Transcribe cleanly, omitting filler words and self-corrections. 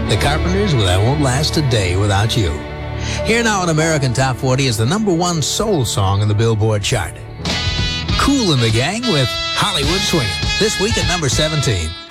The Carpenters with I Won't Last a Day Without You. Here now on American Top 40 is the #1 soul song in the Billboard chart. Kool and the Gang with Hollywood Swingin', this week at number 17.